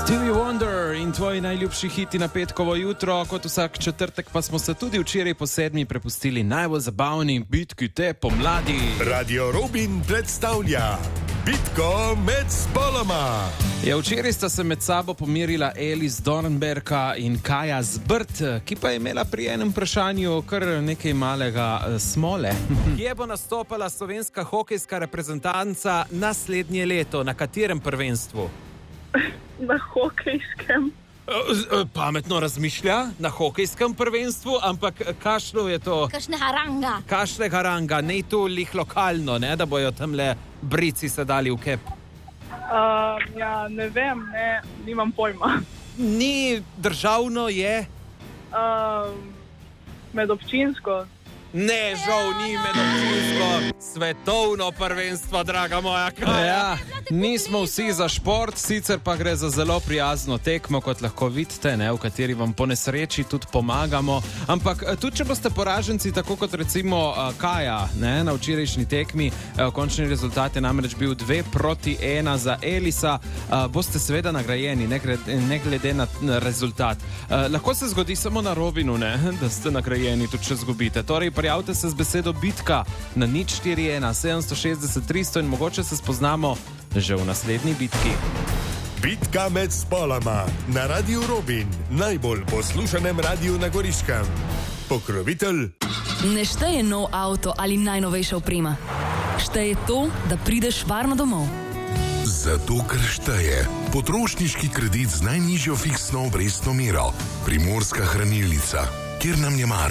Stevie Wonder in tvoji najljubši hiti na petkovo jutro, kot vsak četrtek pa smo se tudi včeraj po 7 prepustili najbolj zabavni bitki te pomladi. Radio Robin predstavlja bitko med spoloma. Ja, včeraj sta se med sabo pomirila Eli z Dornberka in Kaja z Brd, ki pa je imela pri enem vprašanju kar nekaj malega smole. Kje bo nastopala slovenska hokejska reprezentanca naslednje leto? Na katerem prvenstvu? Na hokejskem. Pametno razmišlja, na hokejskem prvenstvu, ampak kakšno je to? Kakšne haranga, ne to lih lokalno, ne, da bojo tamle brici se dali v kep. Ja, ne vem, nimam pojma. Ni državno, je? Medobčinsko. Ne, žal ni medobčinsko. Svetovno prvenstvo, draga moja Kaja. Ja, nismo vsi za šport, sicer pa gre za zelo prijazno tekmo, kot lahko vidite, ne, v kateri vam po nesreči tudi pomagamo. Ampak tudi, če boste poraženci, tako kot recimo Kaja, ne, na včerajšnji tekmi, končni rezultat je namreč bil 2-1 za Elisa, boste seveda nagrajeni, ne glede na rezultat. Lahko se zgodi samo na Robinu, ne, da ste nagrajeni, tudi če zgubite. Torej, prijavite se z besedo bitka na 041 760 300 in mogoče se spoznamo že v naslednji bitki. Bitka med spoloma na Radio Robin, najbolj poslušanem radiju na Goriškem. Pokrovitelj. Ne šteje nov avto ali najnovejša oprema. Šteje to, da prideš varno domov. Zato, ker šteje potrošniški kredit z najnižjo fiksno obrestno mero. Primorska hranilnica, kjer nam je mar.